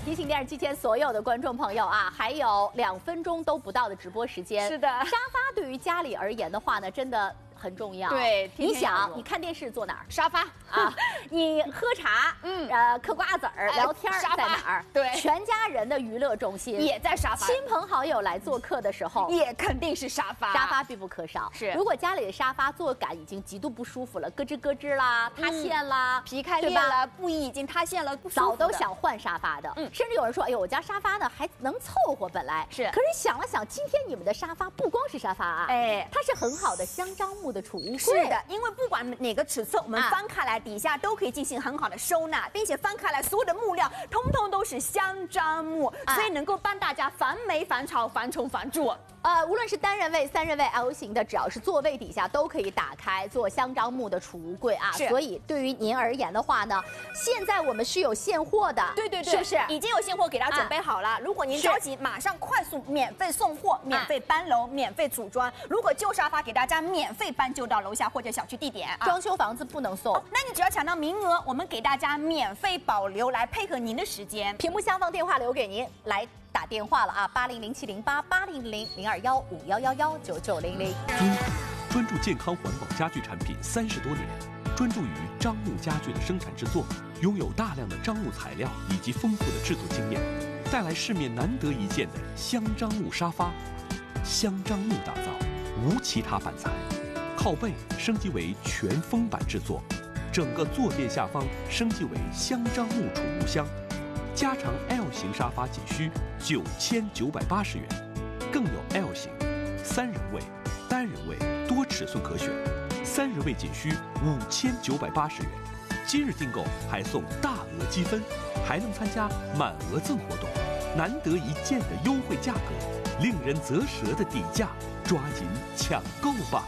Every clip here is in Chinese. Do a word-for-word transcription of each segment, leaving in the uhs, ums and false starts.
提醒电视机前所有的观众朋友啊，还有两分钟都不到的直播时间。 是的， 沙发对于家里而言的话呢，真的很重要。 对，天天你想，你看电视坐哪儿？ 沙发啊，你喝茶，嗯，呃，嗑瓜子儿、聊天沙发在哪儿？ 对， 全家人的娱乐中心也在沙发。 亲朋好友来做客的时候， 也肯定是沙发。 沙发必不可少。 是， 如果家里的沙发坐感已经极度不舒服了，咯吱咯吱啦，塌陷啦， 皮开裂了，布艺已经塌陷了， 早都想换沙发的。嗯，甚至有人说，哎呦，我家沙发呢还能凑合，本来是， 可是想了想，今天你们的沙发不光是沙发啊，哎，它是很好的香樟木的储物柜。 是的，因为不管哪个尺寸，我们翻开来，底下都可以进行很好的收纳，并且翻开来所有的木料，通通都是香樟木，所以能够帮大家防霉、防潮、防虫、防蛀。 呃，无论是单人位、三人位、L 型的，只要是座位底下都可以打开做香樟木的储物柜啊。所以对于您而言的话呢，现在我们是有现货的， 对对对， 是不是？ 已经有现货给大家准备好了。啊、如果您着急，马上快速免费送货、免费搬楼、免费组装。如果旧沙发给大家免费搬就到楼下或者小区地点啊。 装修房子不能送、哦， 那你只要抢到名额，我们给大家免费保留，来配合您的时间。 屏幕下方电话留给您来。打电话了啊，八零零七零八八零零零二幺五幺幺幺九九零零。 中卡专注健康环保家具产品三十多年，专注于樟木家具的生产制作，拥有大量的樟木材料以及丰富的制作经验，带来市面难得一见的香樟木沙发。香樟木打造，无其他板材，靠背升级为全封板制作，整个坐垫下方升级为香樟木储物箱。加长 L 型沙发仅需九千九百八十元，更有 L 型、三人位、单人位多尺寸可选，三人位仅需五千九百八十元。今日订购还送大额积分，还能参加满额赠活动，难得一见的优惠价格，令人啧舌的底价，抓紧抢购吧！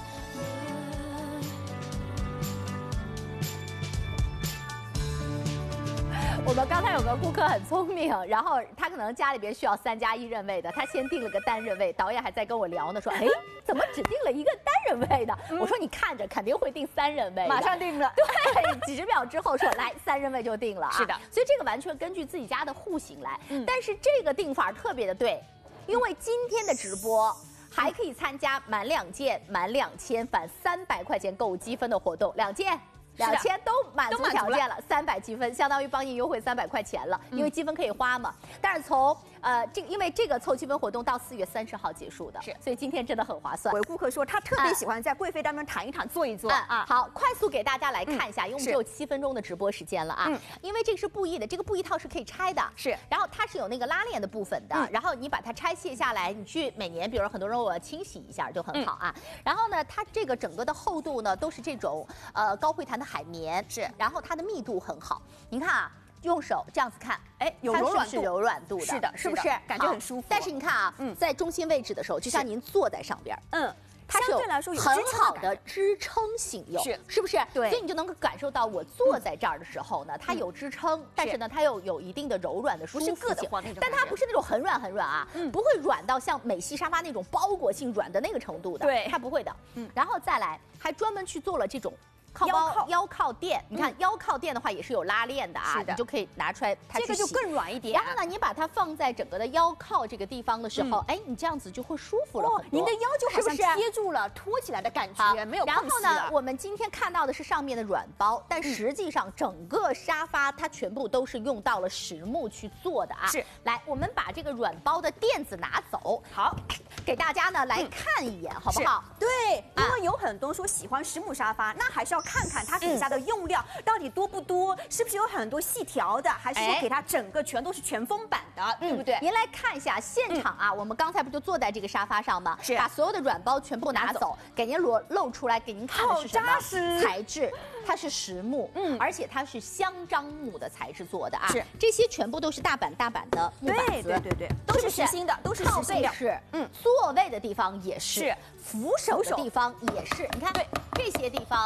我们刚才有个顾客很聪明，然后他可能家里边需要三加一人位的，他先订了个单人位，导演还在跟我聊呢，说，哎，怎么只订了一个单人位的？嗯、我说你看着肯定会订三人位， 马上订了。 对，几十秒之后说来三人位就定了啊。 是的， 所以这个完全根据自己家的户型来，嗯、但是这个订法特别的对，因为今天的直播。还可以参加满两件满两千返三百块钱购物积分的活动，两件。两千都满足条件了，三百积分相当于帮您优惠三百块钱了，因为积分可以花嘛。但是从呃这因为这个凑积分活动到四月三十号结束的，是，所以今天真的很划算。 我有顾客说他特别喜欢在贵妃当中躺一躺、坐一坐啊。 好，快速给大家来看一下，因为我们只有七分钟的直播时间了啊。因为这个是布艺的，这个布艺套是可以拆的，是。然后它是有那个拉链的部分的，然后你把它拆卸下来，你去每年，比如很多人我清洗一下就很好啊。然后呢，它这个整个的厚度呢都是这种呃高汇弹的海绵。是，然后它的密度很好，您看啊，用手这样子看，哎， 有柔软度， 是柔软度的， 是的， 是不是感觉很舒服？ 但是你看啊，嗯，在中心位置的时候，就像您坐在上边，嗯。它是有很好的支撑性用，是是不是？对，所以你就能够感受到我坐在这儿的时候呢，它有支撑，但是呢，它又有一定的柔软的舒服性，但它不是那种很软很软啊，不会软到像美系沙发那种包裹性软的那个程度的，对，它不会的。嗯，然后再来，还专门去做了这种。靠腰腰靠垫，你看腰靠垫的话也是有拉链的啊，你就可以拿出来，它这个就更软一点。 然后呢，你把它放在整个的腰靠这个地方的时候，哎，你这样子就会舒服了很多。 您的腰就好像贴住了，托起来的感觉，没有然后呢，我们今天看到的是上面的软包，但实际上整个沙发它全部都是用到了实木去做的啊。是，来，我们把这个软包的垫子拿走，好，给大家呢来看一眼，好不好？ 对，因为有很多说喜欢实木沙发，那还是要看看它底下的用料到底多不多，是不是有很多细条的，还是说给它整个全都是全封板的，对不对？ 您来看一下现场啊，我们刚才不就坐在这个沙发上吗？是，把所有的软包全部拿走，给您裸露出来，给您看的是什么材质？它是实木，嗯，而且它是香樟木的材质做的啊，是，这些全部都是大板大板的木板子， 对对对，都是实心的，都是实心的， 是，嗯，座位的地方也是，扶手的地方也是，你看，对，这些地方，嗯，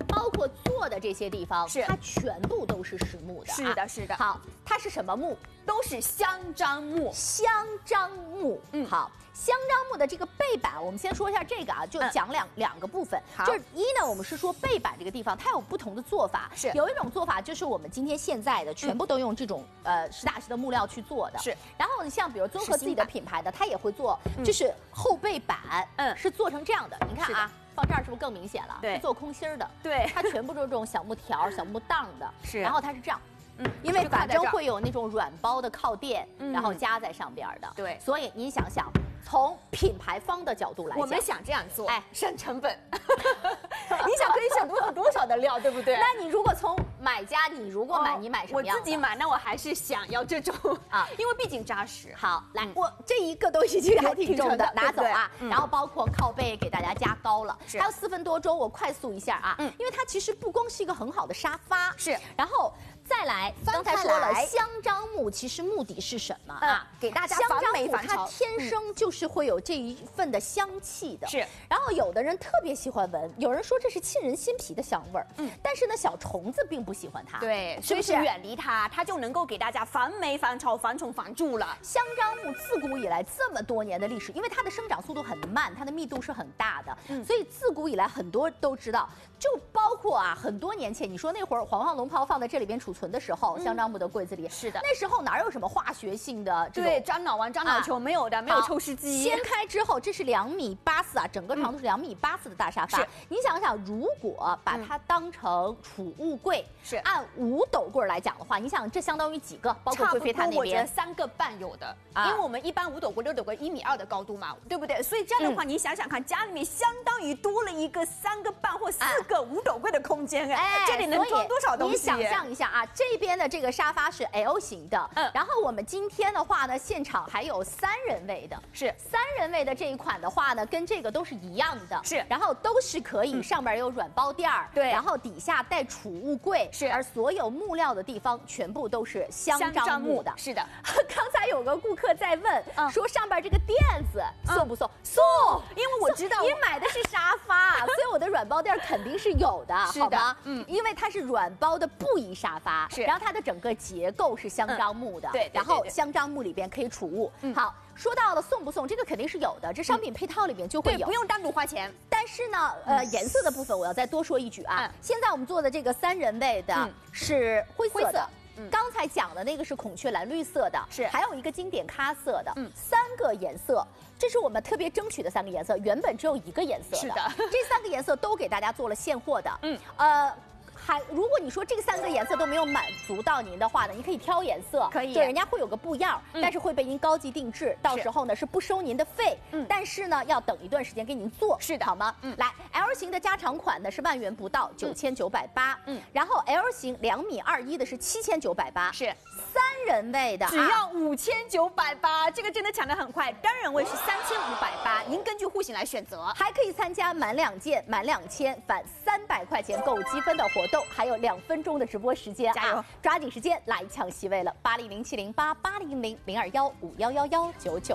包括做的这些地方，是它全部都是实木的。 是的，是的。 好，它是什么木？ 都是香樟木。 香樟木。嗯，好。香樟木的这个背板，我们先说一下这个啊，就讲两、嗯、两个部分。就是一呢，我们是说背板这个地方，它有不同的做法。是有一种做法，就是我们今天现在的全部都用这种、嗯、呃实打实的木料去做的。是。然后像比如综合自己的品牌的，它也会做，就是后背板，嗯，是做成这样的。你看啊，放这儿是不是更明显了？对，是做空心的。对，它全部都是这种小木条、小木档的。是。然后它是这样。嗯，因为反正会有那种软包的靠垫，嗯、然后夹在上边的。对，所以您想想，从品牌方的角度来讲， 我们想这样做，哎，省成本。你想可以省多少多少的料，对不对？ 那你如果从买家，你如果买，哦、你买什么样的？ 我自己买，那我还是想要这种啊，因为毕竟扎实。 好，来，嗯、我这一个都已经还挺重的，拿走啊。嗯、然后包括靠背给大家加高了，还有四分多钟，我快速一下啊，嗯，因为它其实不光是一个很好的沙发，是，然后。再来，刚才说了，香樟木其实目的是什么啊？ 给大家防霉防潮。 它天生就是会有这一份的香气的。是。然后有的人特别喜欢闻，有人说这是沁人心脾的香味儿。嗯。但是呢，小虫子并不喜欢它。 对，所以是远离它，它就能够给大家防霉防潮、防虫防蛀了。 香樟木自古以来这么多年的历史，因为它的生长速度很慢，它的密度是很大的，嗯、所以自古以来很多都知道。就包括啊，很多年前，你说那会儿黄黄龙袍放在这里边储存的时候，嗯、香樟木的柜子里，是的，那时候哪有什么化学性的这种对樟脑丸、樟脑球、啊、没有的，没有抽湿机。 掀开之后，这是两米八四啊，整个长度是两米八四的大沙发。嗯、你想想，如果把它当成储物柜，是、嗯、按五斗柜来讲的话，你想这相当于几个？包括贵妃她那边， 我觉得三个半有的，啊、因为我们一般五斗柜、六斗柜一米二的高度嘛，对不对？所以这样的话，嗯、你想想看，家里面相当于多了一个三个半或四个五斗柜的空间，哎，这里能装多少东西？ 你想象一下啊，这边的这个沙发是 L 型的，嗯，然后我们今天的话呢，现场还有三人位的，是三人位的这一款的话呢，跟这个都是一样的，是，然后都是可以上面有软包垫儿，对，然后底下带储物柜，是，而所有木料的地方全部都是香樟木的， 是的。 刚才有个顾客在问，嗯、说上边这个垫子送不送？送， 因为我知道你买的是沙发，所以我的软包垫肯定是有的。好吗？嗯，因为它是软包的布艺沙发，是，然后它的整个结构是香樟木的，对，然后香樟木里边可以储物。好，说到了送不送，这个肯定是有的，这商品配套里面就会有， 不用单独花钱。 但是呢，呃，颜色的部分我要再多说一句啊，现在我们做的这个三人位的是灰色的。刚才讲的那个是孔雀蓝绿色的，是，还有一个经典咖色的，嗯，三个颜色，这是我们特别争取的三个颜色，原本只有一个颜色的，是的，这三个颜色都给大家做了现货的，嗯，呃。还，如果你说这三个颜色都没有满足到您的话呢，你可以挑颜色，可以，对，人家会有个布样，嗯、但是会被您高级定制，到时候呢是不收您的费，嗯，但是呢要等一段时间给您做，是的，好吗？嗯，来 ，L 型的加长款呢是万元不到，九千九百八，嗯，然后 L 型两米二一的是七千九百八，是三人位的只要五千九百八，这个真的抢得很快，单人位是三千五百八，您根据户型来选择， 还可以参加满两件满两千返三百块钱购积分的活动。还有两分钟的直播时间，加油！抓紧时间来抢席位了，八零零七零八八零零零二幺五幺幺幺九九。